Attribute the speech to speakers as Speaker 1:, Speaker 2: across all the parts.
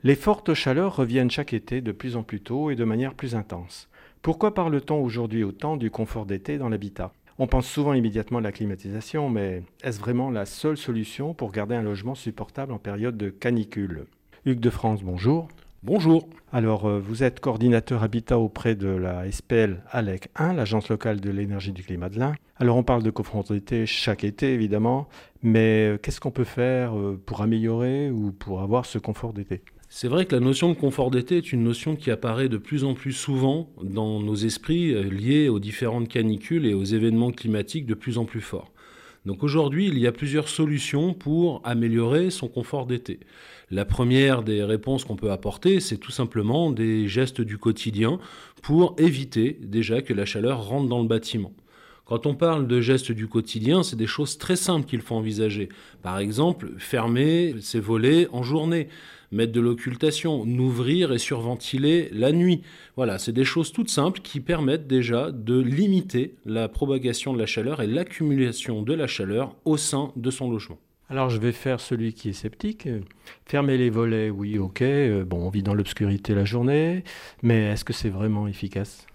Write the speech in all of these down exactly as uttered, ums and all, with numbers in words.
Speaker 1: Les fortes chaleurs reviennent chaque été de plus en plus tôt et de manière plus intense. Pourquoi parle-t-on aujourd'hui autant du confort d'été dans l'habitat? On pense souvent immédiatement à la climatisation, mais est-ce vraiment la seule solution pour garder un logement supportable en période de canicule? Hugues de France, bonjour.
Speaker 2: Bonjour.
Speaker 1: Alors, euh, vous êtes coordinateur habitat auprès de la S P L ALEC un, l'Agence locale de l'énergie du climat de l'Ain. Alors, on parle de confort d'été chaque été, évidemment, mais euh, qu'est-ce qu'on peut faire euh, pour améliorer ou pour avoir ce confort d'été?
Speaker 2: C'est vrai que la notion de confort d'été est une notion qui apparaît de plus en plus souvent dans nos esprits euh, liés aux différentes canicules et aux événements climatiques de plus en plus forts. Donc aujourd'hui, il y a plusieurs solutions pour améliorer son confort d'été. La première des réponses qu'on peut apporter, c'est tout simplement des gestes du quotidien pour éviter déjà que la chaleur rentre dans le bâtiment. Quand on parle de gestes du quotidien, c'est des choses très simples qu'il faut envisager. Par exemple, fermer ses volets en journée, mettre de l'occultation, n'ouvrir et surventiler la nuit. Voilà, c'est des choses toutes simples qui permettent déjà de limiter la propagation de la chaleur et l'accumulation de la chaleur au sein de son logement.
Speaker 1: Alors, je vais faire celui qui est sceptique. Fermer les volets, oui, ok. Euh, Bon, on vit dans l'obscurité la journée, mais est-ce que c'est vraiment efficace?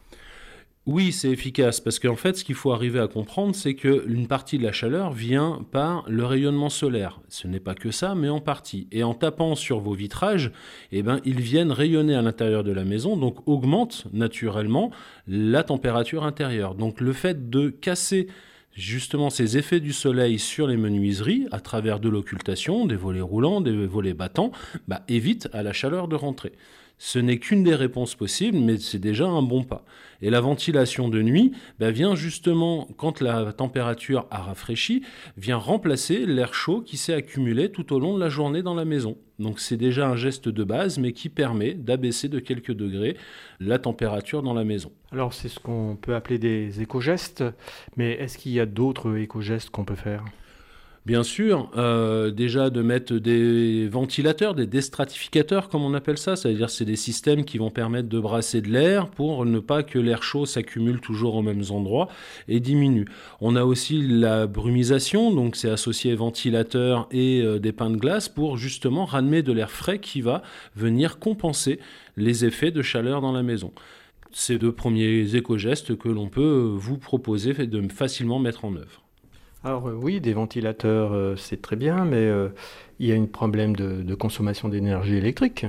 Speaker 2: Oui, c'est efficace parce qu'en fait, ce qu'il faut arriver à comprendre, c'est qu'une partie de la chaleur vient par le rayonnement solaire. Ce n'est pas que ça, mais en partie. Et en tapant sur vos vitrages, eh ben, ils viennent rayonner à l'intérieur de la maison, donc augmentent naturellement la température intérieure. Donc le fait de casser justement ces effets du soleil sur les menuiseries à travers de l'occultation, des volets roulants, des volets battants, bah, évite à la chaleur de rentrer. Ce n'est qu'une des réponses possibles, mais c'est déjà un bon pas. Et la ventilation de nuit bah, vient justement, quand la température a rafraîchi, vient remplacer l'air chaud qui s'est accumulé tout au long de la journée dans la maison. Donc c'est déjà un geste de base, mais qui permet d'abaisser de quelques degrés la température dans la maison.
Speaker 1: Alors, c'est ce qu'on peut appeler des éco-gestes, mais est-ce qu'il y a d'autres éco-gestes qu'on peut faire?
Speaker 2: Bien sûr, euh, déjà de mettre des ventilateurs, des déstratificateurs comme on appelle ça, c'est-à-dire c'est des systèmes qui vont permettre de brasser de l'air pour ne pas que l'air chaud s'accumule toujours aux mêmes endroits et diminue. On a aussi la brumisation, donc c'est associé ventilateur et euh, des pains de glace pour justement ramener de l'air frais qui va venir compenser les effets de chaleur dans la maison. Ces deux premiers éco-gestes que l'on peut vous proposer de facilement mettre en œuvre.
Speaker 1: Alors euh, oui, des ventilateurs, euh, c'est très bien, mais euh, il y a un problème de, de consommation d'énergie électrique.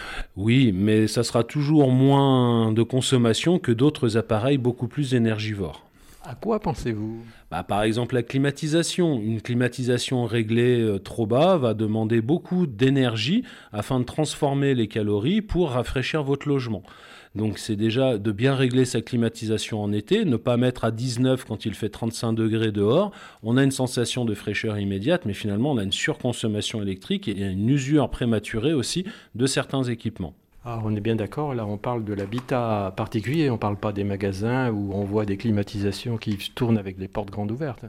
Speaker 2: Oui, mais ça sera toujours moins de consommation que d'autres appareils beaucoup plus énergivores.
Speaker 1: À quoi pensez-vous?
Speaker 2: Bah, par exemple, la climatisation. Une climatisation réglée euh, trop bas va demander beaucoup d'énergie afin de transformer les calories pour rafraîchir votre logement. Donc c'est déjà de bien régler sa climatisation en été, ne pas mettre à dix-neuf quand il fait trente-cinq degrés dehors. On a une sensation de fraîcheur immédiate, mais finalement on a une surconsommation électrique et une usure prématurée aussi de certains équipements.
Speaker 1: Alors on est bien d'accord, là on parle de l'habitat particulier, on ne parle pas des magasins où on voit des climatisations qui tournent avec les portes grandes ouvertes.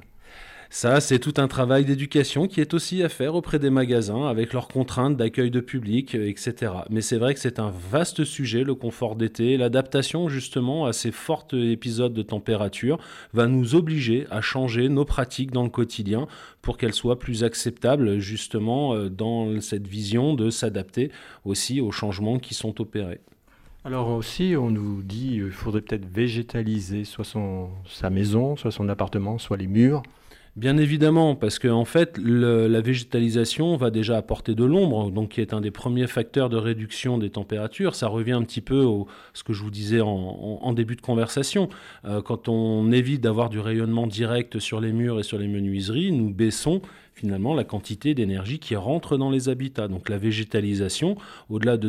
Speaker 2: Ça, c'est tout un travail d'éducation qui est aussi à faire auprès des magasins avec leurs contraintes d'accueil de public, euh, et cetera. Mais c'est vrai que c'est un vaste sujet, le confort d'été. L'adaptation justement à ces forts épisodes de température va nous obliger à changer nos pratiques dans le quotidien pour qu'elles soient plus acceptables justement euh, dans cette vision de s'adapter aussi aux changements qui sont opérés.
Speaker 1: Alors aussi, on nous dit qu'il faudrait peut-être végétaliser soit son, sa maison, soit son appartement, soit les murs.
Speaker 2: Bien évidemment, parce que en fait, le- la végétalisation va déjà apporter de l'ombre, donc qui est un des premiers facteurs de réduction des températures. Ça revient un petit peu au ce que je vous disais en, en- en début de conversation. Euh, quand on évite d'avoir du rayonnement direct sur les murs et sur les menuiseries, nous baissons finalement la quantité d'énergie qui rentre dans les habitats. Donc la végétalisation, au-delà de